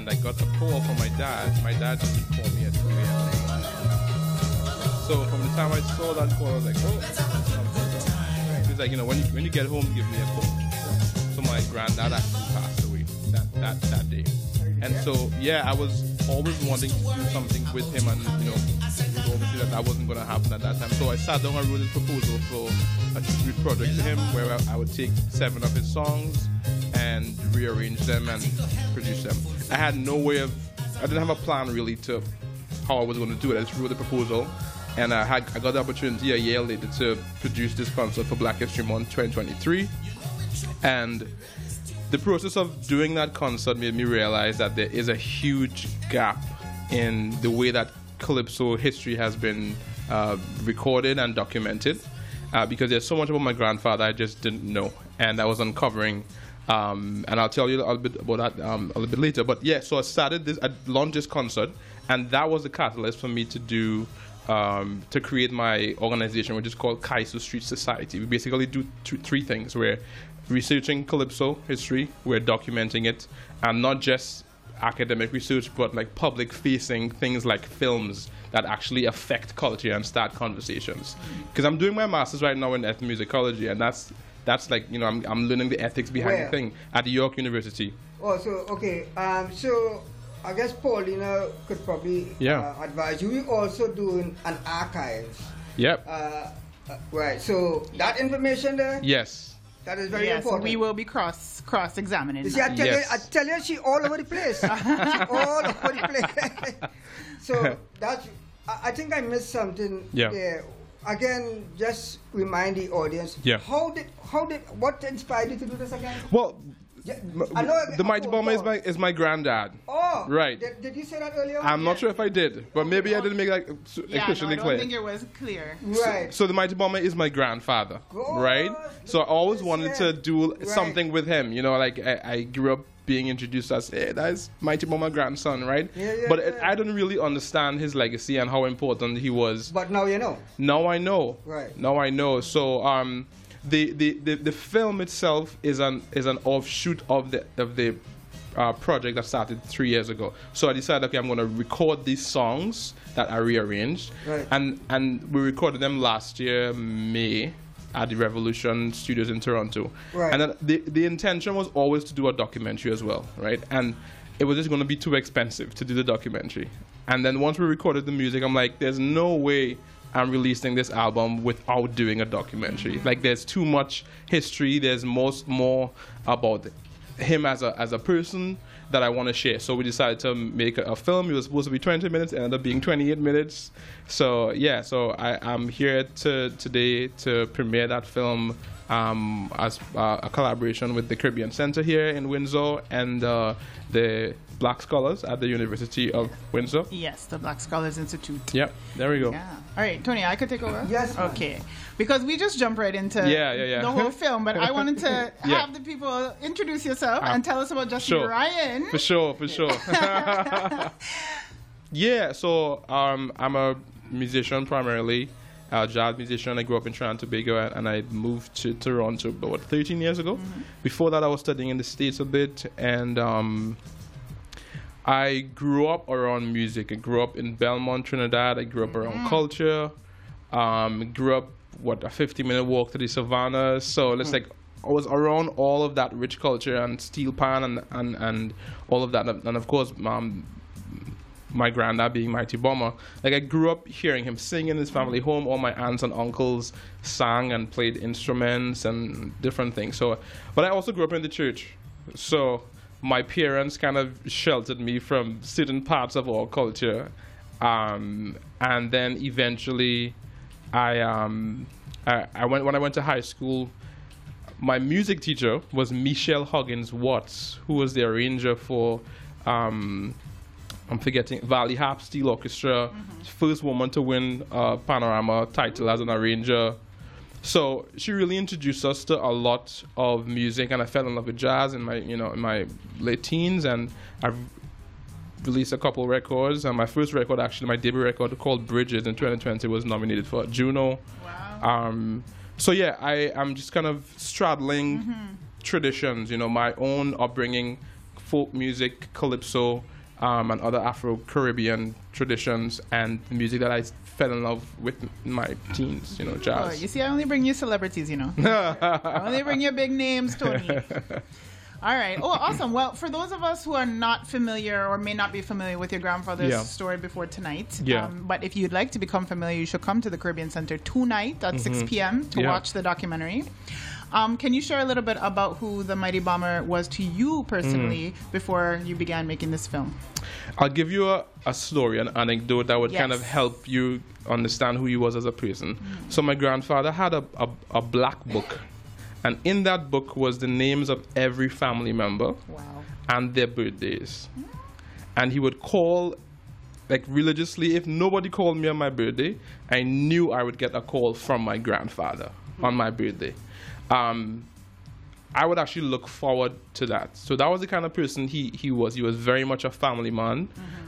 I got a call from my dad. My dad used to call me at 2 a.m. So from the time I saw that call, I was like, oh. He's like, when you get home, give me a call. So my granddad actually passed away that day. And so, yeah, I was always wanting to do something with him, and, obviously that wasn't going to happen at that time. So I sat down and wrote this proposal for a tribute project to him where I would take 7 of his songs and rearrange them and produce them. I had I didn't have a plan really to how I was going to do it. I just wrote the proposal, and I got the opportunity a year later to produce this concert for Black History Month 2023. And the process of doing that concert made me realize that there is a huge gap in the way that Calypso history has been recorded and documented, because there's so much about my grandfather I just didn't know, and I was uncovering. And I'll tell you a little bit about that a little bit later. But yeah, so I launched this concert, and that was the catalyst for me to do to create my organization, which is called Kaiso Street Society. We basically do 3 things. We're researching Calypso history, we're documenting it, and not just academic research, but like public-facing things like films that actually affect culture and start conversations. Because I'm doing my master's right now in ethnomusicology, and that's like, I'm learning the ethics behind the thing at York University. Oh, so, okay. So I guess Paulina could probably advise you. We're also doing an archives. Yep. Right. So that information there? Yes. That is very important. We will be cross-examining. You see, I tell you, she all over the place. She all over the place. So that's, I think I missed something there. Again, just remind the audience. Yeah. What inspired you to do this again? Well, the Mighty Bomber is my granddad. Oh, right. Did you say that earlier? I'm not sure if I did, but maybe I didn't make that especially clear. I don't think it was clear. Right. So the Mighty Bomber is my grandfather, right? So I always wanted to do something with him. I grew up being introduced as, hey, that's Mighty Bomber grandson, right? I didn't really understand his legacy and how important he was. But now you know. Now I know. Right. Now I know. So the film itself is an offshoot of the project that started 3 years ago. So I decided, okay, I'm going to record these songs that I rearranged, right. and we recorded them last year, May, at the Revolution Studios in Toronto. Right. And then the intention was always to do a documentary as well, right? And it was just going to be too expensive to do the documentary. And then once we recorded the music, I'm like, there's no way I'm releasing this album without doing a documentary. Like, there's too much history. There's more about him as a person that I want to share. So we decided to make a film. It was supposed to be 20 minutes. It ended up being 28 minutes. So yeah, so I'm here today to premiere that film as a collaboration with the Caribbean Center here in Windsor and the Black Scholars at the University of Windsor. Yes, the Black Scholars Institute. Yep, there we go. Yeah. All right, Tony, I could take over? Yes. Ma'am. Okay. Because we just jumped right into the whole film, but I wanted to have the people introduce yourself and tell us about Justin Ryan. For sure. Yeah, so I'm a musician primarily, a jazz musician. I grew up in Trinidad and Tobago, and I moved to Toronto about 13 years ago. Mm-hmm. Before that, I was studying in the States a bit, and I grew up around music. I grew up in Belmont, Trinidad. I grew up around culture. Grew up, a 50-minute walk to the Savannah. So it's like I was around all of that rich culture and steel pan and all of that. And of course, my granddad being Mighty Bomber. Like, I grew up hearing him sing in his family home. All my aunts and uncles sang and played instruments and different things. So, but I also grew up in the church. So my parents kind of sheltered me from certain parts of our culture. And then eventually when I went to high school, my music teacher was Michelle Huggins Watts, who was the arranger for I'm forgetting, Valley Harp Steel Orchestra, first woman to win a Panorama title as an arranger. So she really introduced us to a lot of music, and I fell in love with jazz in my late teens, and I've released a couple records. And my first record, actually, my debut record called Bridges in 2020, was nominated for Juno. Wow. So yeah, I'm just kind of straddling traditions, my own upbringing folk music, calypso, and other Afro-Caribbean traditions, and the music that I fell in love with in my teens, jazz. Oh, you see, I only bring you celebrities, I only bring you big names, Tony. All right. Oh, awesome. Well, for those of us who are not familiar or may not be familiar with your grandfather's story before tonight, but if you'd like to become familiar, you should come to the Caribbean Center tonight at 6 p.m. to watch the documentary. Can you share a little bit about who the Mighty Bomber was to you personally before you began making this film? I'll give you a story, an anecdote that would kind of help you understand who he was as a person. So my grandfather had a black book. And in that book was the names of every family member and their birthdays. And he would call, like, religiously. If nobody called me on my birthday, I knew I would get a call from my grandfather on my birthday. I would actually look forward to that. So that was the kind of person he was. He was very much a family man.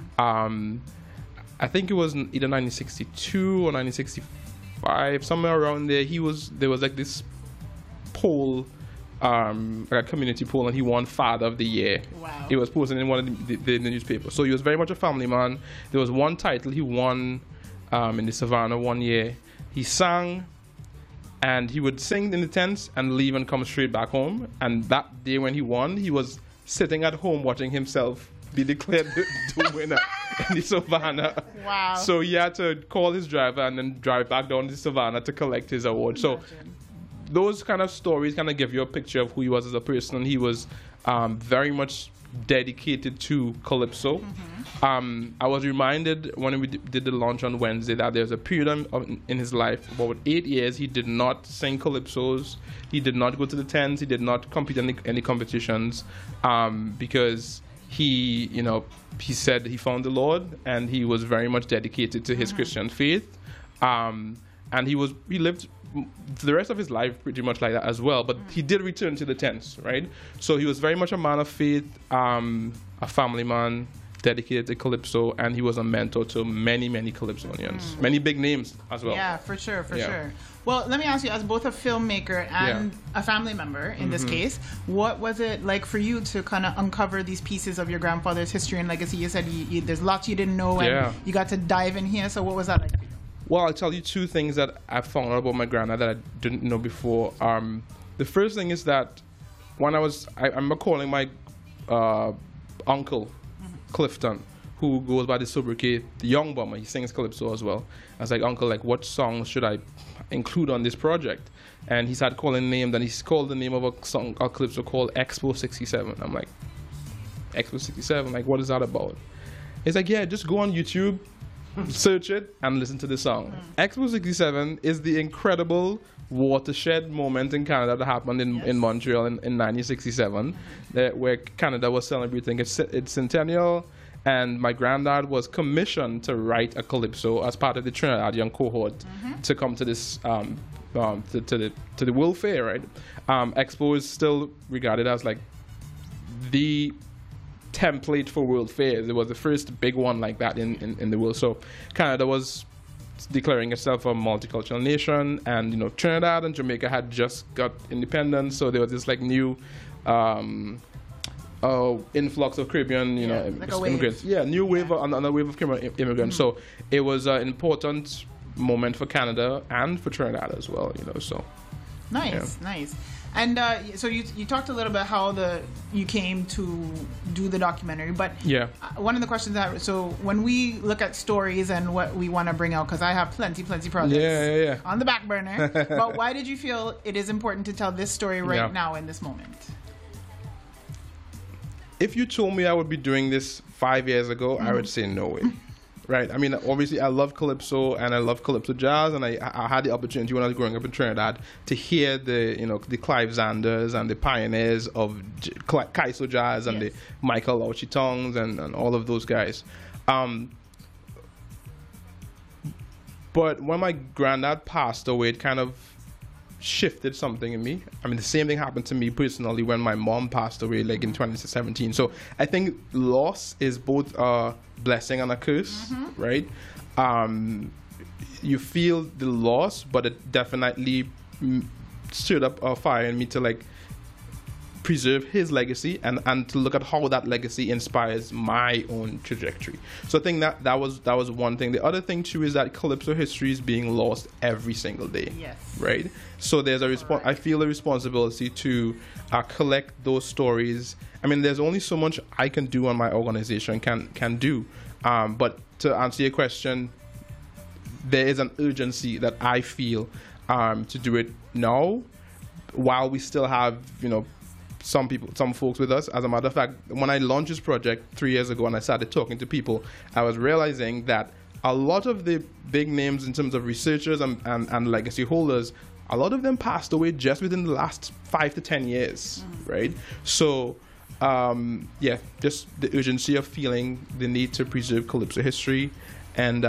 I think it was either 1962 or 1965, somewhere around there. There was like this poll, like a community poll, and he won Father of the Year. Wow. It was posted in one of the newspapers. So he was very much a family man. There was one title he won in the Savannah one year. He sang, and he would sing in the tents and leave and come straight back home. And that day when he won, he was sitting at home watching himself be declared the winner in the Savannah. Wow. So he had to call his driver and then drive back down to Savannah to collect his award. So those kind of stories kind of give you a picture of who he was as a person. He was very much dedicated to calypso. I was reminded when we did the launch on Wednesday that there's a period in his life, about 8 years, he did not sing calypsos. He did not go to the tents. He did not compete in any competitions because he said he found the Lord, and he was very much dedicated to his Christian faith. And he lived the rest of his life pretty much like that as well, but he did return to the tents, right? So he was very much a man of faith, a family man, dedicated to calypso, and he was a mentor to many, many calypsonians, many big names as well. Yeah, for sure. Well, let me ask you, as both a filmmaker and a family member in this case, what was it like for you to kind of uncover these pieces of your grandfather's history and legacy? You said there's lots you didn't know, and you got to dive in here, so what was that like for you? Well, I'll tell you two things that I found out about my granddad that I didn't know before. The first thing is that when I remember calling my uncle, Clifton, who goes by the sobriquet, the Young Bomber. He sings calypso as well. I was like, Uncle, like, what songs should I include on this project? And he started calling names, and he called the name of a song, a calypso called Expo 67. I'm like, Expo 67? Like, what is that about? He's like, yeah, just go on YouTube, search it, and listen to the song. Expo 67 is the incredible watershed moment in Canada that happened in Montreal in 1967, where Canada was celebrating its centennial, and my granddad was commissioned to write a calypso as part of the Trinidadian cohort to come to this to the World Fair, right? Expo is still regarded as like the template for World Fairs. It was the first big one like that in the world. So Canada was declaring itself a multicultural nation, and Trinidad and Jamaica had just got independence, so there was this like new influx of Caribbean like immigrants. New wave, another wave of Caribbean immigrants. So it was an important moment for Canada and for Trinidad as well. So nice. And so you talked a little bit how you came to do the documentary, but one of the questions so when we look at stories and what we want to bring out, because I have plenty projects on the back burner, but why did you feel it is important to tell this story right now in this moment? If you told me I would be doing this 5 years ago, I would say no way. Right. I mean, obviously, I love calypso and I love calypso jazz, and I had the opportunity when I was growing up in Trinidad to hear the Clive Zanders and the pioneers of Kaiso jazz and the Michael Lauchitongs and all of those guys. But when my granddad passed away, it kind of shifted something in me. I mean, the same thing happened to me personally when my mom passed away, like in 2017. So I think loss is both a blessing and a curse, right? You feel the loss, but it definitely stirred up a fire in me to like preserve his legacy and to look at how that legacy inspires my own trajectory. So I think that was one thing. The other thing too is that Calypso history is being lost every single day. Yes. Right. So there's I feel a responsibility to collect those stories. I mean, there's only so much I can do on my organization can do. But to answer your question, there is an urgency that I feel to do it now, while we still have, some folks with us. As a matter of fact, when I launched this project 3 years ago and I started talking to people, I was realizing that a lot of the big names in terms of researchers and legacy holders, a lot of them passed away just within the last 5 to 10 years, right? So, just the urgency of feeling the need to preserve Calypso history. And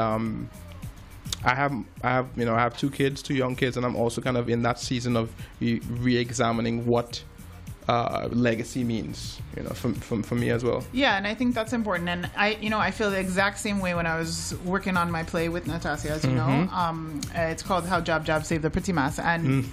I have 2 young kids, and I'm also kind of in that season of re-examining what legacy means, for me as well. Yeah, and I think that's important. And I feel the exact same way when I was working on my play with Natasha, as you know. It's called How Jab Jab Saved the Pretty Mass, and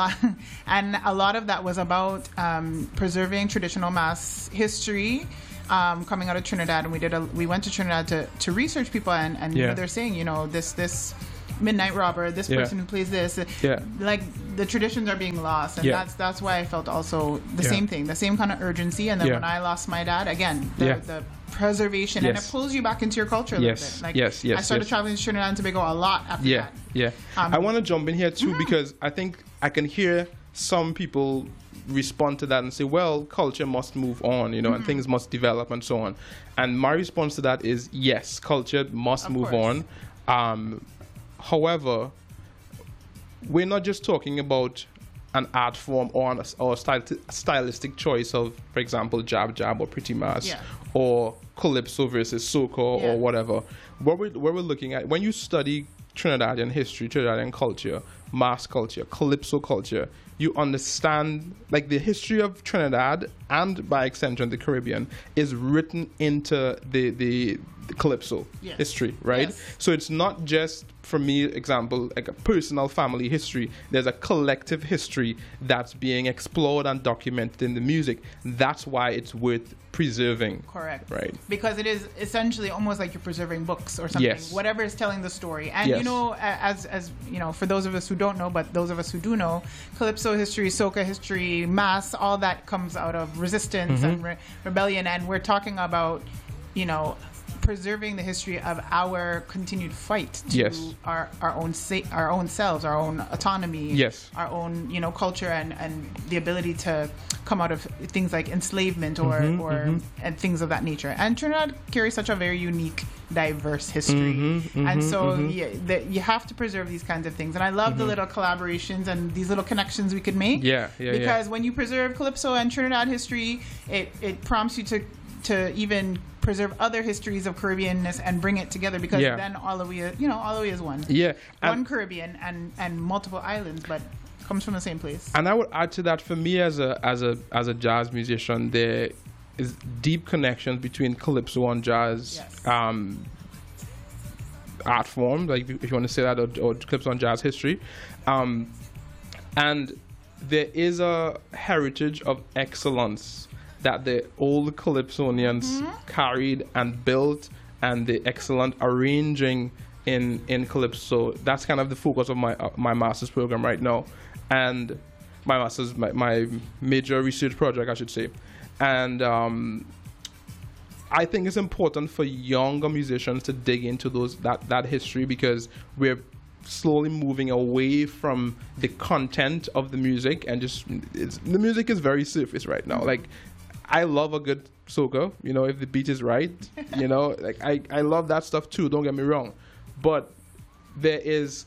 a lot of that was about preserving traditional mass history. Coming out of Trinidad, and we went to Trinidad to research people, and they're saying, this Midnight Robber, this person who plays this, like the traditions are being lost, and that's why I felt also the same thing, the same kind of urgency. And then when I lost my dad, again, the preservation, and it pulls you back into your culture a little bit. Like, I started traveling to Trinidad and Tobago a lot after that. I want to jump in here too, because I think I can hear some people respond to that and say, well, culture must move on, and things must develop and so on. And my response to that is, yes, culture must move on. However, we're not just talking about an art form or a stylistic choice of, for example, Jab Jab or Pretty Mass or Calypso versus Soca or whatever. What we're looking at, when you study Trinidadian history, Trinidadian culture, mass culture, Calypso culture, you understand, like, the history of Trinidad and by extension the Caribbean is written into the Calypso history, right? Yes. So it's not just, for me, example, like a personal family history. There's a collective history that's being explored and documented in the music. That's why it's worth preserving. Correct. Right. Because it is essentially almost like you're preserving books or something. Yes. Whatever is telling the story. And as for those of us who don't know, but those of us who do know, Calypso history, Soca history, mass, all that comes out of resistance and rebellion. And we're talking about, preserving the history of our continued fight to our own selves, our own autonomy, our own culture, and the ability to come out of things like enslavement or and things of that nature. And Trinidad carries such a very unique, diverse history, and so you have to preserve these kinds of things. And I love the little collaborations and these little connections we could make. Because when you preserve Calypso and Trinidad history, it prompts you to even preserve other histories of Caribbeanness and bring it together, because then all of we is one. One Caribbean and multiple islands, but comes from the same place. And I would add to that, for me as a jazz musician, there is deep connections between Calypso and jazz art form, like if you want to say that, or Calypso and jazz history. And there is a heritage of excellence that the old Calypsonians carried and built, and the excellent arranging in Calypso. That's kind of the focus of my master's program right now, and my major research project, I should say. And I think it's important for younger musicians to dig into that history, because we're slowly moving away from the content of the music, and the music is very surface right now. Like, I love a good soca, if the beat is right, like I love that stuff too, don't get me wrong. But there's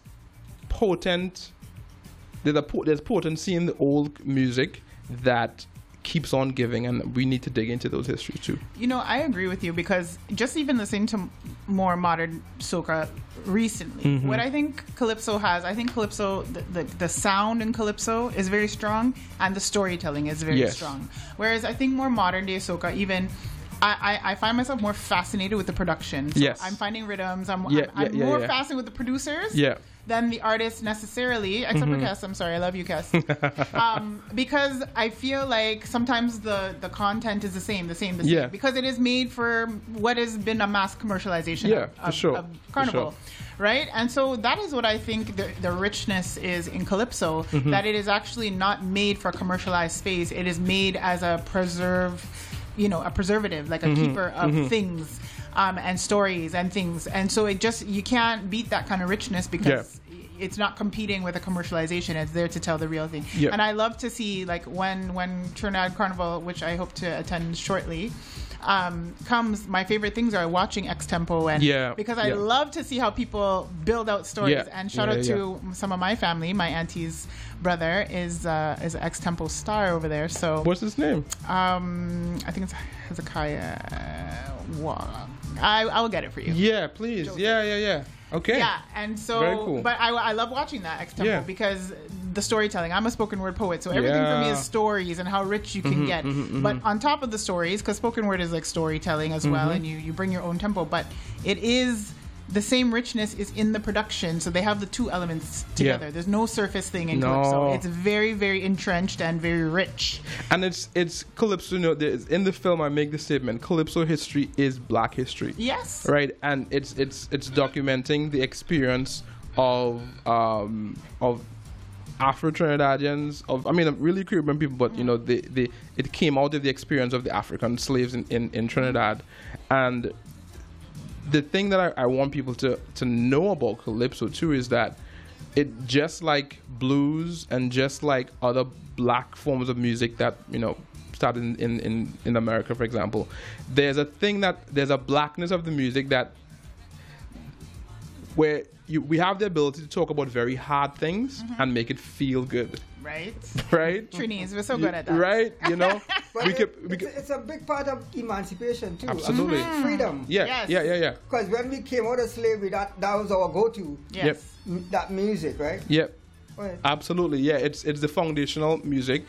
potency in the old music that keeps on giving, and we need to dig into those histories too. I agree with you, because just even listening to more modern soca recently, what I think Calypso has, the sound in Calypso is very strong, and the storytelling is very strong. Whereas I think more modern day soca, even I find myself more fascinated with the production. So yes. I'm finding rhythms. I'm more fascinated with the producers. Yeah. Than the artists necessarily, except for Kes. I'm sorry, I love you, Kes. Because I feel like sometimes the content is the same. Yeah. Because it is made for what has been a mass commercialization of Carnival. For sure. Right? And so that is what I think the richness is in Calypso, that it is actually not made for a commercialized space. It is made as a preservative, like a keeper of things. And stories and things, and so you can't beat that kind of richness because it's not competing with a commercialization. It's there to tell the real thing. And I love to see, like, when Trinidad Carnival, which I hope to attend shortly, comes. My favorite things are watching X-Tempo, and because I love to see how people build out stories. And shout out to some of my family. My auntie's brother is an X-Tempo star over there. So what's his name? I think it's Hezekiah. I will get it for you. Yeah, please. Joseph. Yeah. Okay. Yeah, and so, very cool. But I love watching that X-Tempo because the storytelling. I'm a spoken word poet, so everything for me is stories and how rich you can get. But on top of the stories, because spoken word is like storytelling as well, and you bring your own tempo, but it is the same richness is in the production, so they have the two elements together. There's no surface thing in Calypso. It's very, very entrenched and very rich. And it's Calypso. In the film, I make the statement: Calypso history is Black history. Yes. Right, and it's documenting the experience of Afro-Trinidadians, really Caribbean people, but it came out of the experience of the African slaves in Trinidad, and the thing that I want people to know about Calypso too is that it, just like blues and just like other Black forms of music that started in America, for example, there's a Blackness of the music that where we have the ability to talk about very hard things and make it feel good. Right. Trinis, we're so good at that. Right, But it's a big part of emancipation too. Absolutely. Freedom. Yeah. Because when we came out of slavery, that was our go-to. Yes. That music, right? Yep. Absolutely. Yeah, it's the foundational music.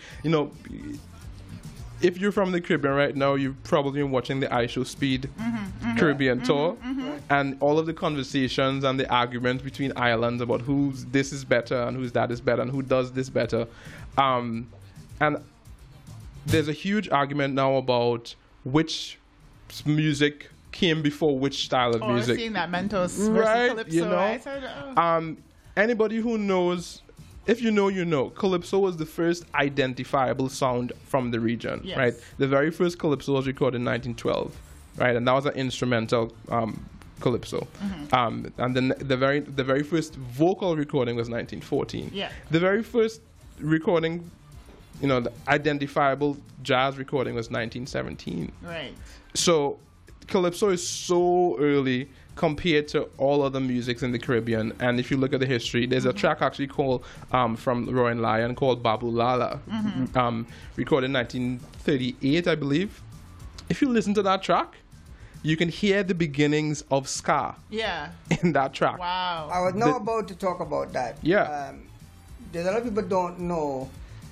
If you're from the Caribbean right now, you've probably been watching the iShow Speed Caribbean tour, and all of the conversations and the arguments between islands about whose this is better and whose that is better and who does this better. And there's a huge argument now about which music came before which style of music. Seeing that Mentos versus Calypso. Anybody who knows, if you know, Calypso was the first identifiable sound from the region, right? The very first Calypso was recorded in 1912, right? And that was an instrumental Calypso. And then the very first vocal recording was 1914. Yeah. The very first recording, the identifiable jazz recording was 1917. Right. So Calypso is so early compared to all other musics in the Caribbean. And if you look at the history, there's a track actually called from Roy and Lion called Babu Lala, recorded in 1938, I believe. If you listen to that track, you can hear the beginnings of ska in that track. Wow. I was now about to talk about that. Yeah. There's a lot of people don't know.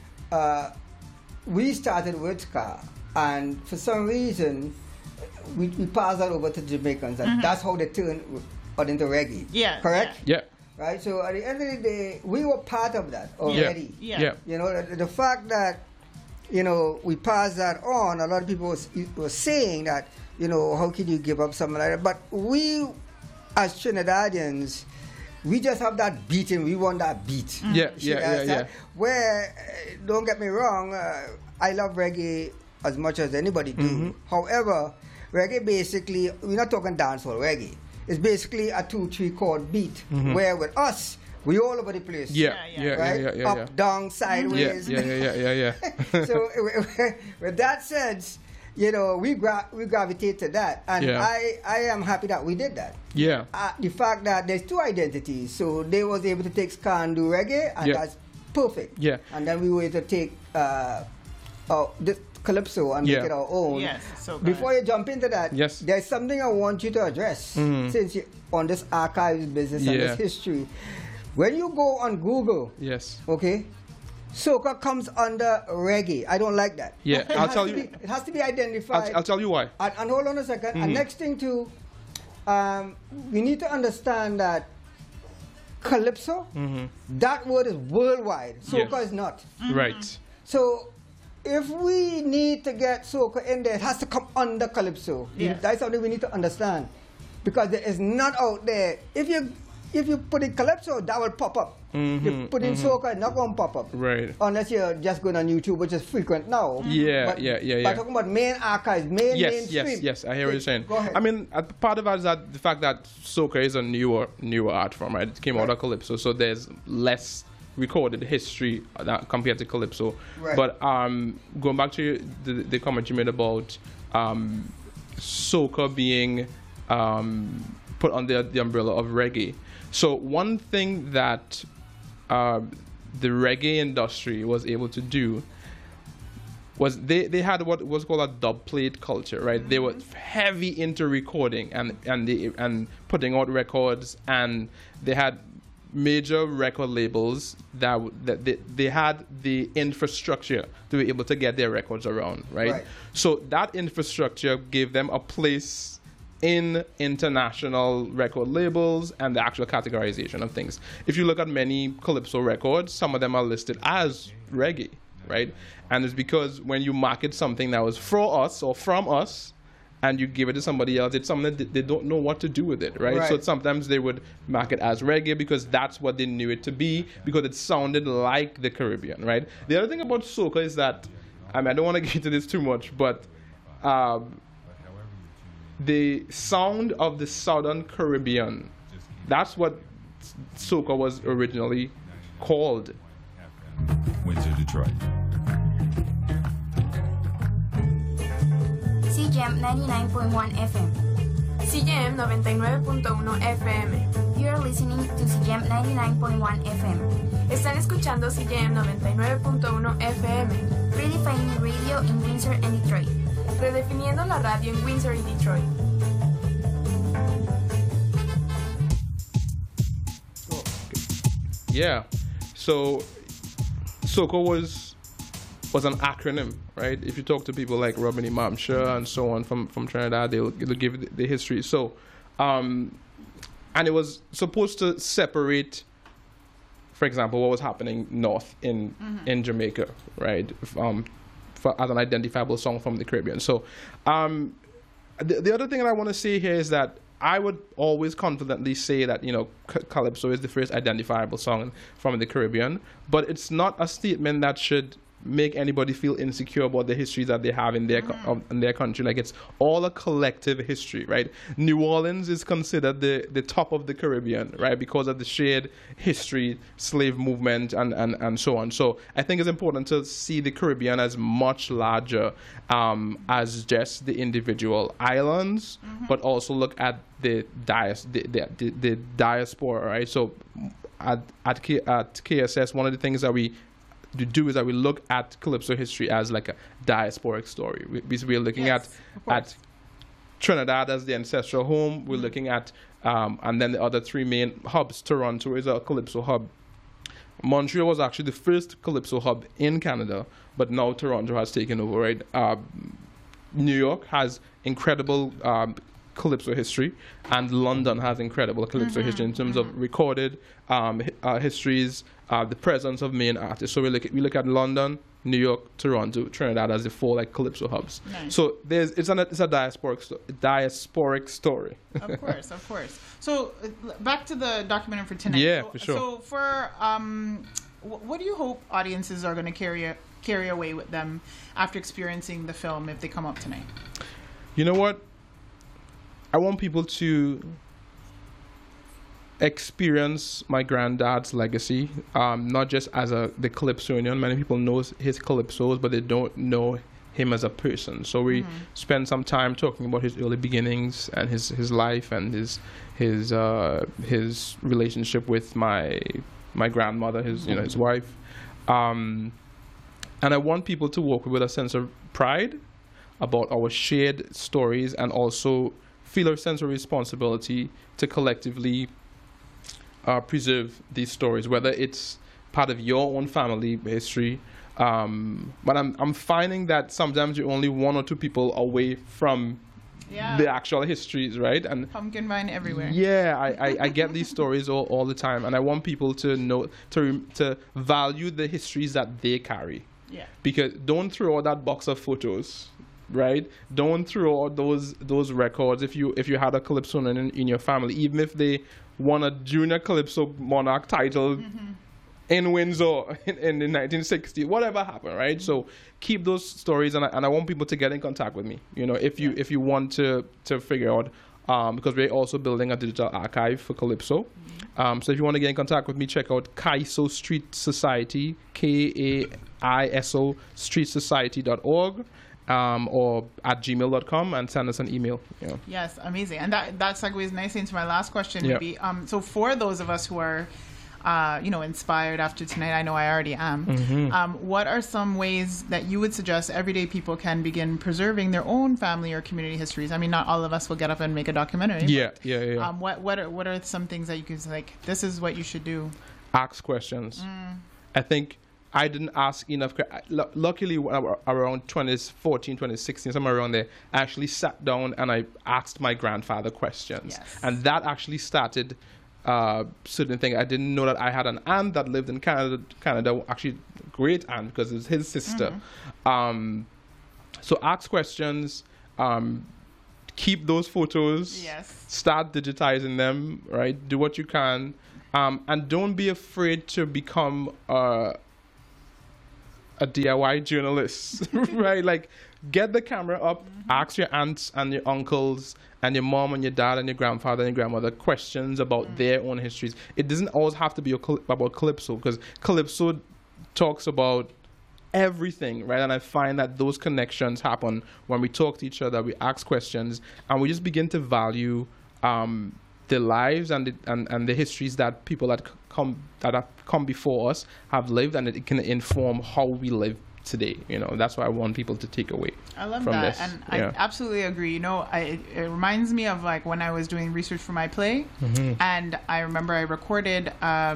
We started with ska, and for some reason, we passed that over to Jamaicans, and that's how they turned into reggae. Yeah. Correct? Yeah. Right? So at the end of the day, we were part of that already. Yeah. The fact that, we passed that on, a lot of people were saying that, how can you give up something like that? But we, as Trinidadians, we just have that beat and we want that beat. Yeah. Where, don't get me wrong, I love reggae as much as anybody do. However, reggae basically, we're not talking dancehall reggae. It's basically a 2-3 chord beat, where with us, we all over the place. Yeah. Up, down, sideways. Yeah. So with that sense, we gravitate to that, and I am happy that we did that. Yeah. The fact that there's two identities, so they was able to take ska and do reggae, and that's perfect. Yeah. And then we were able to take this Calypso and make it our own. Yes, so good. Before you jump into that, there's something I want you to address since you're on this archives business and this history. When you go on Google, okay, soca comes under reggae. I don't like that. Yeah, I'll tell you. It has to be identified. I'll tell you why. And hold on a second. And next thing too, we need to understand that calypso, that word is worldwide. Soca is not. Right. So if we need to get soca in there, it has to come under calypso. Yes. That's something we need to understand, because there is none out there. If you put in calypso, that will pop up. You put in soca, it's not going to pop up. Right. Unless you're just going on YouTube, which is frequent now. Yeah, but, yeah. But talking about main archives, mainstream. Yes, I hear what you're saying. Go ahead. I mean, part of that is that the fact that soca is a newer art form, right? It came out of calypso, so there's less recorded history compared to calypso. Right. But going back to the comment you made about soca being put under the umbrella of reggae. So one thing that the reggae industry was able to do was they had what was called a dub plate culture, right? They were heavy into recording and putting out records, and they had major record labels that they had the infrastructure to be able to get their records around, right? So that infrastructure gave them a place in international record labels and the actual categorization of things. If you look at many calypso records, some of them are listed as reggae, right? And it's because when you market something that was for us or from us and you give it to somebody else, it's something that they don't know what to do with it, right? So sometimes they would mark it as reggae because that's what they knew it to be, because it sounded like the Caribbean, right? The other thing about soca is that, I mean, I don't want to get into this too much, but the sound of the Southern Caribbean, that's what soca was originally called. Windsor, Detroit. CJAM 99.1 FM. CJM 99.1 FM. You are listening to CJAM 99.1 FM. Están escuchando CJM 99.1 FM. Redefining radio in Windsor and Detroit. Redefiniendo la radio en Windsor y Detroit. Yeah, so soca was an acronym, right? If you talk to people like Robin Imamsha and so on from Trinidad, they'll give the history. So, and it was supposed to separate, for example, what was happening north in Jamaica, right? As an identifiable song from the Caribbean. So the other thing that I want to say here is that I would always confidently say that, Calypso is the first identifiable song from the Caribbean, but it's not a statement that should make anybody feel insecure about the history that they have in their country. Like, it's all a collective history, right? New Orleans is considered the top of the Caribbean, right? Because of the shared history, slave movement, and so on. So I think it's important to see the Caribbean as much larger as just the individual islands, but also look at the diaspora, right? So at KSS, one of the things that we do is that we look at Calypso history as like a diasporic story. We're looking at Trinidad as the ancestral home. We're looking at, and then the other three main hubs. Toronto is a Calypso hub. Montreal was actually the first Calypso hub in Canada, but now Toronto has taken over, right? New York has incredible Calypso history, and London has incredible Calypso history in terms of recorded histories, the presence of main artists. So we look at London, New York, Toronto, Trinidad as the four Calypso hubs. Nice. So it's a diasporic story. Of course. So back to the documentary for tonight. Yeah, for sure. So for what do you hope audiences are going to carry away with them after experiencing the film if they come up tonight? You know what? I want people to experience my granddad's legacy, not just as the Calypsonian. Many people know his Calypsos, but they don't know him as a person. So we spend some time talking about his early beginnings and his life and his relationship with my grandmother, his wife, and I want people to walk with a sense of pride about our shared stories, and also feel a sense of responsibility to collectively preserve these stories, whether it's part of your own family history. But I'm finding that sometimes you're only one or two people away from the actual histories, right? And pumpkin vine everywhere. Yeah, I get these stories all the time, and I want people to know to value the histories that they carry. Yeah. Because don't throw out that box of photos, right? Don't throw out those records. If you had a calypso in your family, even if they won a junior calypso monarch title in Windsor in the 1960s, whatever happened, right? So keep those stories, and I want people to get in contact with me. You know, if you want to figure out, because we're also building a digital archive for Calypso. So if you want to get in contact with me, check out Kaiso Street Society, KAISO Street Society.org. Or at gmail.com, and send us an email. Yeah. Yes, amazing. And that segues nicely into my last question. Would be, so for those of us who are inspired after tonight, I know I already am. What are some ways that you would suggest everyday people can begin preserving their own family or community histories? I mean, not all of us will get up and make a documentary. What are some things that you can say, like, this is what you should do? Ask questions. I think I didn't ask enough. Luckily, around 2014, 2016, somewhere around there, I actually sat down and I asked my grandfather questions. Yes. And that actually started certain things. I didn't know that I had an aunt that lived in Canada, actually great aunt, because it was his sister. So ask questions, keep those photos, start digitizing them, right? Do what you can, and don't be afraid to become a DIY journalist, right? Like, get the camera up, ask your aunts and your uncles and your mom and your dad and your grandfather and your grandmother questions about their own histories. It doesn't always have to be about Calypso, because Calypso talks about everything, right? And I find that those connections happen when we talk to each other, we ask questions, and we just begin to value the lives and the histories that people that have come before us have lived, and it can inform how we live today. You know, that's what I want people to take away. I love from that, this. and I absolutely agree. You know, it reminds me of like when I was doing research for my play, and I remember I recorded.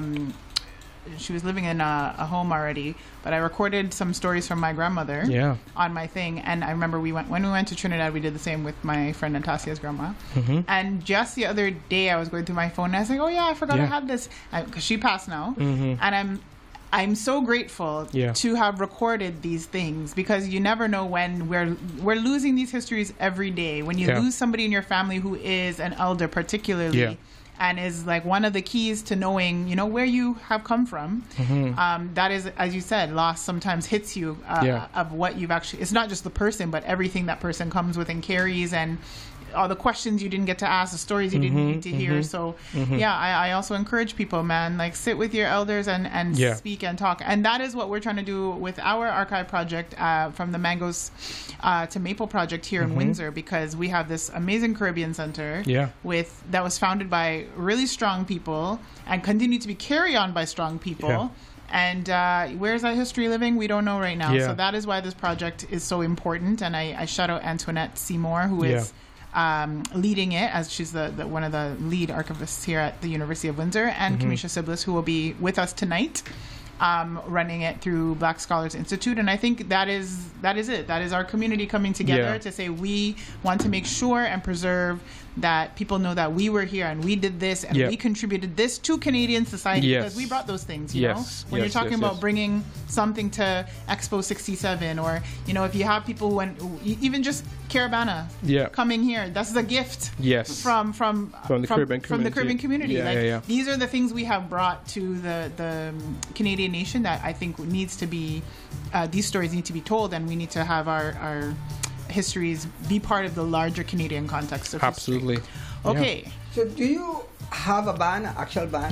She was living in a home already, but I recorded some stories from my grandmother on my thing. And I remember when we went to Trinidad, we did the same with my friend Natasia's grandma. And just the other day, I was going through my phone and I was like, oh yeah, I forgot I had this, because she passed now. And I'm so grateful to have recorded these things, because you never know when we're losing these histories every day. When you lose somebody in your family who is an elder, particularly, and is like one of the keys to knowing, you know, where you have come from. That is, as you said, loss sometimes hits you of what you've actually, it's not just the person, but everything that person comes with and carries, and all the questions you didn't get to ask, the stories you didn't need to hear. So I also encourage people, man, like, sit with your elders and speak and talk. And that is what we're trying to do with our archive project, from the Mangoes to Maple project here in Windsor, because we have this amazing Caribbean Center that was founded by really strong people and continue to be carried on by strong people. And where's that history living? We don't know right now. So that is why this project is so important. And I shout out Antoinette Seymour, who is leading it, as she's the one of the lead archivists here at the University of Windsor, and Kamisha Siblis, who will be with us tonight, running it through Black Scholars Institute. And I think that is it. That is our community coming together to say we want to make sure and preserve that people know that we were here and we did this and we contributed this to Canadian society, because we brought those things, you know? When you're talking about bringing something to Expo 67, or, you know, if you have people even just Caravana coming here, that's a gift from the Caribbean community. These are the things we have brought to the Canadian nation that I think needs to be, these stories need to be told, and we need to have our histories be part of the larger Canadian context of Absolutely. History. Okay. So do you have a band, an actual band?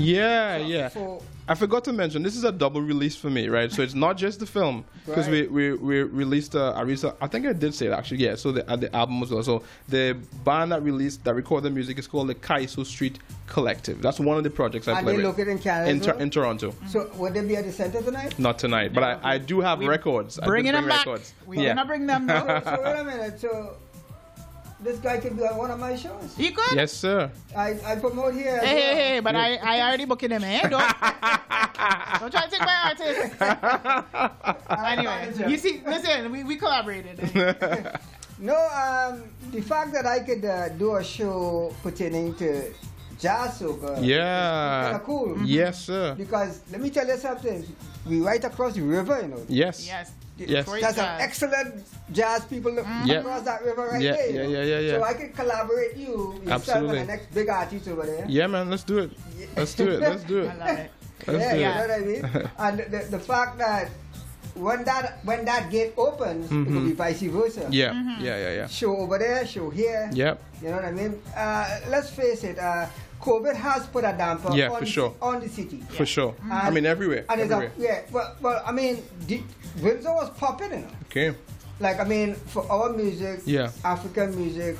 So I forgot to mention, this is a double release for me, right? So it's not just the film, because we released I think I did say it actually, so the album as well. So the band that recorded music is called the Kaiso Street Collective. That's one of the projects I play with. And they located in Canada? In Toronto. So would they be at the center tonight? Not tonight, but I do have records. Bringing them back. We're going to bring them. So wait a minute. So this guy could be on one of my shows. You could? Yes, sir. I promote here. Hey, but I already booking him, eh? Don't try to take my artist. Anyway, you see, listen, we collaborated. No, the fact that I could do a show pertaining to jazz soca is kind of cool. Yes, sir. Because let me tell you something. We right across the river, you know. Yes. Yes. Yes. There's some excellent jazz people across that river right there. Yeah. So I could collaborate yourself Absolutely. and the next big artist over there. Yeah, man, let's do it. Let's do it. I love it. You know what I mean? And the fact that when that gate opens, it will be vice versa. Yeah. Show over there, show here. Yep. You know what I mean? Let's face it, COVID has put a damper on the city. For sure. I mean, everywhere. And everywhere. Well, I mean, Windsor was popping, you know. Okay. Like, I mean, for our music, African music,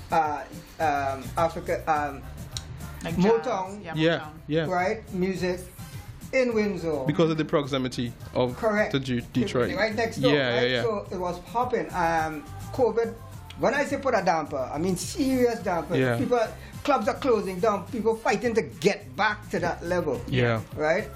Africa, Like Motown, Motown. right? Music in Windsor. Because of the proximity of to Detroit. Right next door, right? Yeah. So it was popping. COVID, when I say put a damper, I mean serious damper. Yeah. Clubs are closing down. People fighting to get back to that level. Yeah. Right?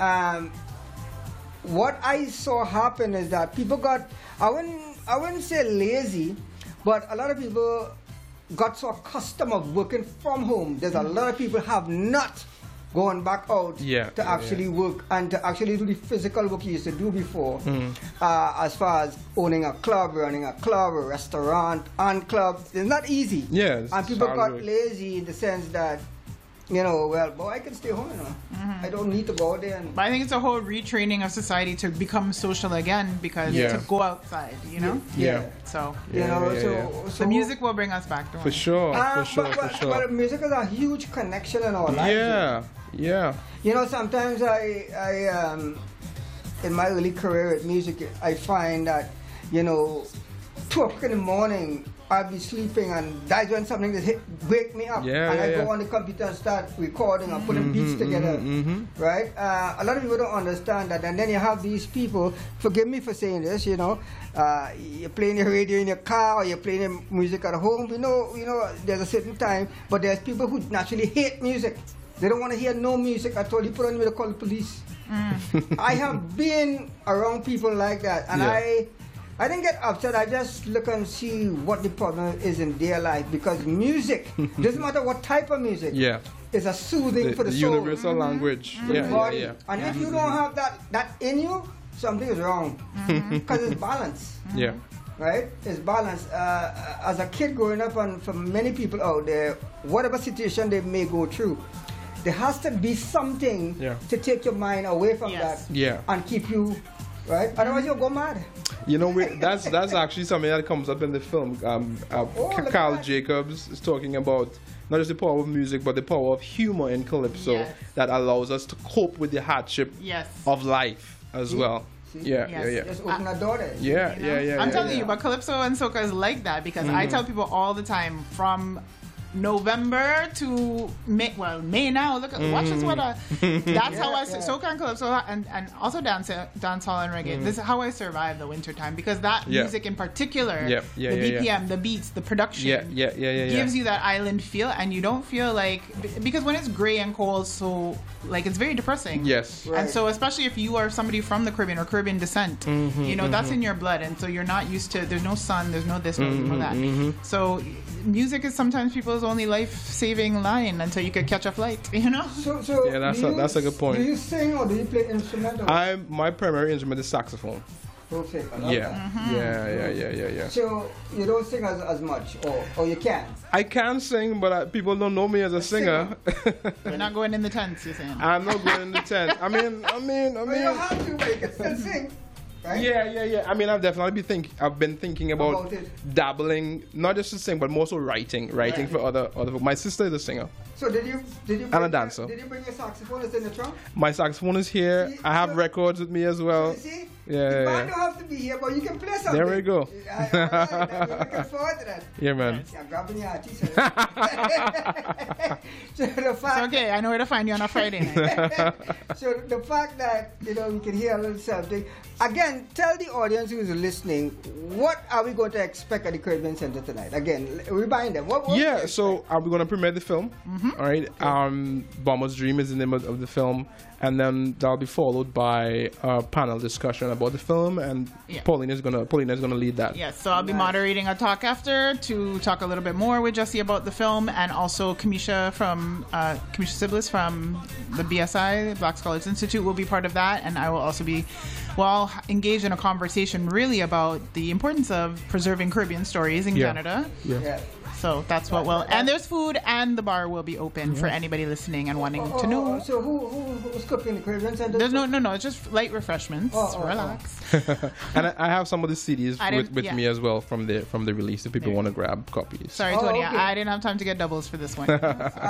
What I saw happen is that people got, I wouldn't say lazy, but a lot of people got so accustomed of working from home. There's a lot of people have not gone back out to actually work and to actually do the physical work you used to do before. As far as owning a club, running a club, a restaurant, and clubs, it's not easy. And people got lazy in the sense that, you know, well, boy, I can stay home, you know. I don't need to go out there. But I think it's a whole retraining of society to become social again because to go outside, you know? So, so the music will bring us back to For sure. But music is a huge connection in our lives. Yeah. You know, sometimes I in my early career with music, I find that, you know, 2 o'clock in the morning, I'll be sleeping and that's when something just wake me up. I go on the computer and start recording and putting beats together. Right? A lot of people don't understand that. And then you have these people, forgive me for saying this, you know, you're playing your radio in your car or you're playing your music at home. You know, there's a certain time, but there's people who naturally hate music. They don't want to hear no music at all. You put on me to call the police. I have been around people like that, and I didn't get upset. I just look and see what the problem is in their life because music, doesn't matter what type of music, is a soothing for the soul. Universal language. Body. And if you don't have that in you, something is wrong because it's balance. Right? It's balance. As a kid growing up, and for many people out there, whatever situation they may go through, there has to be something to take your mind away from that and keep you, right? Otherwise you'll go mad. You know, that's actually something that comes up in the film. Carl Jacobs is talking about not just the power of music, but the power of humor in Calypso that allows us to cope with the hardship of life as well. Just open a door there. I'm telling you, but Calypso and Soca is like that because I tell people all the time from November to May. Well, May now. Look at watch this weather. That's how I Soca and Calypso and also dancehall and reggae. This is how I survive the winter time because that music in particular, the BPM, the beats, the production, gives you that island feel, and you don't feel like because when it's gray and cold, so like it's very depressing. And so especially if you are somebody from the Caribbean or Caribbean descent, you know that's in your blood, and so you're not used to. There's no sun. There's no this. No that. So music is sometimes people's only life-saving line until you could catch a flight, you know? So that's a good point. Do you sing or do you play instrumental? My primary instrument is saxophone. Okay. Yeah. So you don't sing as much, or you can? I can sing, but people don't know me as a singer. You're not going in the tents, you're saying? I'm not going in the tent. I mean. Well, you have to, but you can still sing. Right? Yeah. I mean, I've been thinking about dabbling, not just to sing, but more so writing for other people. My sister is a singer. So did you and a dancer. Did you bring your saxophone? It's in the trunk? My saxophone is here. See, I have so- records with me as well. You see? Yeah, The yeah, band yeah. don't have to be here, but you can play something. There we go. All right, I'm looking forward to that. Yeah, man. Yeah, I'm grabbing your t-shirt. So the It's fact, okay. I know where to find you on a Friday night. so the fact that we can hear a little something. Again, tell the audience who's listening, what are we going to expect at the Caribbean Center tonight? Again, remind them. What Yeah, so we're going to premiere the film. All right. Bomber's Dream is the name of the film. And then that'll be followed by a panel discussion about the film. And Yeah. Paulina's gonna lead that. Yes, so I'll be moderating a talk after to talk a little bit more with Jesse about the film, and also Kamisha Siblis from the BSI, Black Scholars Institute, will be part of that, and I will also be engaged in a conversation really about the importance of preserving Caribbean stories in Canada. Yeah. So that's what will, and there's food, and the bar will be open for anybody listening and wanting to know. So who's cooking the Caribbean Center? There's no, it's just light refreshments. Relax. And I have some of the CDs I with didn't- me as well from the release if people want to grab copies. Sorry, Oh, Tony, okay. I didn't have time to get doubles for this one.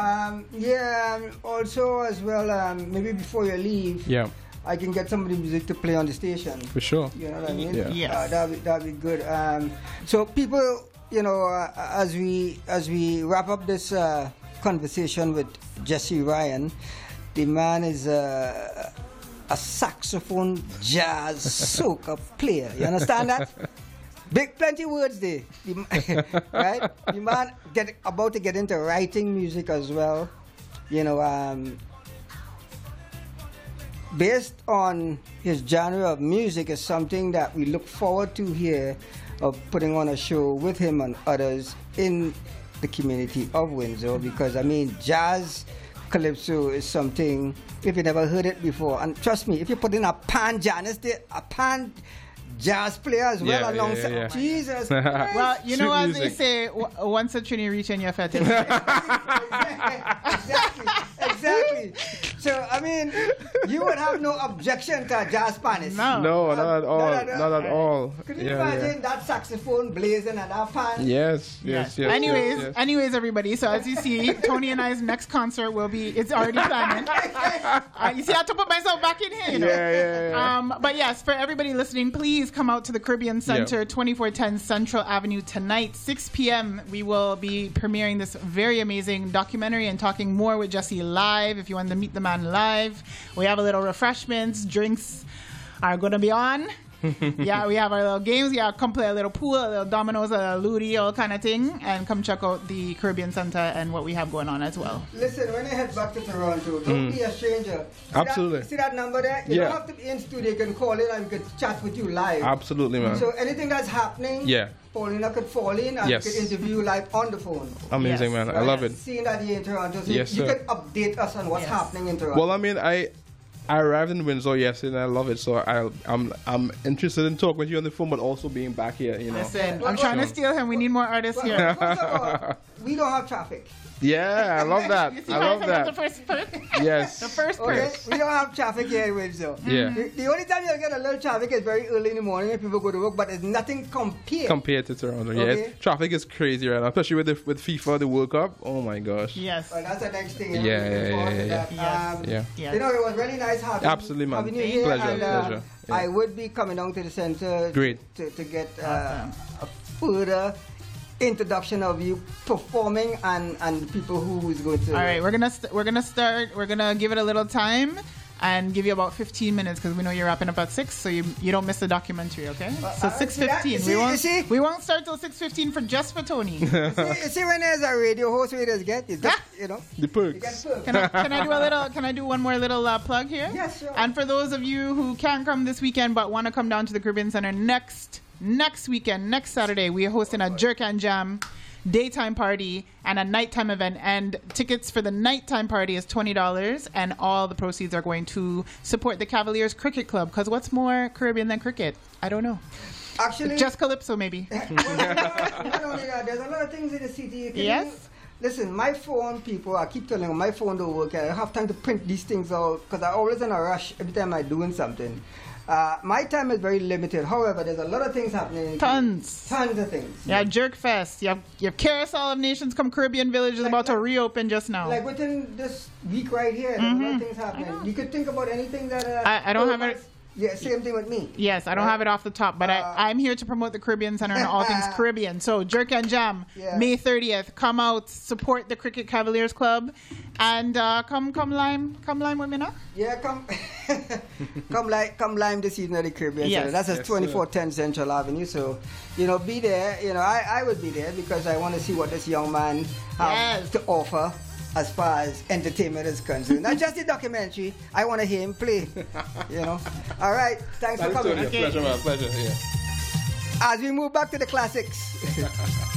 Also as well, maybe before you leave, Yeah, I can get some of the music to play on the station. for sure. You know what I mean? Yeah. Yes. That'd be good. So people, as we wrap up this conversation with Jesse Ryan, the man is a saxophone jazz soca player. You understand that? Plenty words there, right? The man about to get into writing music as well. Based on his genre of music is something that we look forward to here, of putting on a show with him and others in the community of Windsor, because jazz calypso is something, if you never heard it before, and trust me, if you put in a pan Janice there, a pan jazz player as well Yeah, alongside, yeah. Jesus Christ. Well, you know, Sweet as music. they say, once a trini reach in your fetish. Exactly. So you would have no objection to a jazz pianist. No. No, not at all. Not at all. Could you imagine that saxophone blazing and that pan? Yes. Anyways, everybody. So as you see, Tony and I's next concert will be. It's already planned. You see, I have to put myself back in here. You know? Yeah. But yes, for everybody listening, please come out to the Caribbean Center, 2410 Central Avenue tonight, 6 p.m. We will be premiering this very amazing documentary and talking more with Jesse live. If you want to meet the man live, we have a little refreshments, drinks are going to be on. Yeah, we have our little games. Yeah, come play a little pool, a little dominoes, a little ludi, all kind of thing, and come check out the Caribbean Center and what we have going on as well. Listen, when you head back to Toronto, don't be a stranger. Absolutely. See that number there? You don't have to be in studio. You can call in and we can chat with you live. Absolutely, man. So anything that's happening, Paulina could fall in and we could interview live on the phone. Amazing, man. I love it. Seeing that here in Toronto, so Yes, you sir. can update us on what's happening in Toronto. Well, I arrived in Windsor yesterday and I love it. So I'm interested in talking with you on the phone, but also being back here. Listen, I'm trying to steal him. We need more artists here. First of all, we don't have traffic. Yeah, I love that. You see I how love I said that. the first perk? Yes. The first perk. Okay, we don't have traffic here in Windsor. Yeah. The only time you'll get a little traffic is very early in the morning when people go to work, but it's nothing compared To Toronto, Okay. yes. Traffic is crazy right now, especially with FIFA, the World Cup. Oh my gosh. Yes. Well, that's the next thing. Yeah. Yes. Yeah. Yes. It was really nice having, Absolutely, man. having you here. Pleasure, and, pleasure. Yeah. I would be coming down to the center Great. to get a further introduction of you performing and people who is going to. All right, we're gonna start. We're gonna give it a little time and give you about 15 minutes because we know you're wrapping up at 6, so you don't miss the documentary. Okay? So 6:15. We won't start till 6:15 just for Tony. You see when there's a radio host, we just get the The perks. perks. Can I do one more little plug here? Yes, sure. And for those of you who can't come this weekend but want to come down to the Caribbean Center next weekend, next Saturday, we are hosting a Jerk and Jam daytime party and a nighttime event, and tickets for the nighttime party is $20, and all the proceeds are going to support the Cavaliers Cricket Club, because what's more Caribbean than cricket? I don't know. Actually, Just calypso, maybe. not only that, there's a lot of things in the city. Listen, my phone, people, I keep telling them, my phone don't work. I don't have time to print these things out because I'm always in a rush every time I'm doing something. My time is very limited. However, there's a lot of things happening. Tons of things. Yeah, Jerk Fest. You have Carousel of Nations come Caribbean Village is about to reopen just now. Like within this week right here, there's a lot of things happening. You could think about anything that... I don't have it... Yeah, same thing with me. Yes, I don't have it off the top, but I'm here to promote the Caribbean Center and all things Caribbean. So Jerk and Jam, May 30th, come out, support the Cricket Cavaliers Club, and come lime with me now. Yeah, come lime this evening at the Caribbean Center. That's at 2410 Central Avenue. So, be there. I would be there because I want to see what this young man has to offer. As far as entertainment is concerned, not just the documentary. I want to hear him play. All right, thanks for coming. Pleasure, man. Pleasure. Yeah. As we move back to the classics.